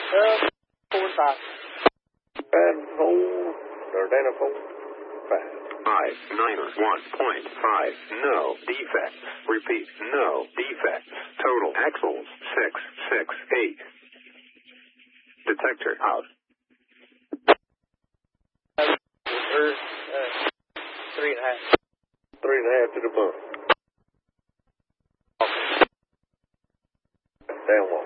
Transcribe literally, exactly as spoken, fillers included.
Uh, four and five. Bad four, or Dana four, five. Five, niner, one point five, no defects. Repeat, no defects. Total axles, six, six, eight. Detector out. Or, uh, three and a half. Three and a half to the bump. Down one.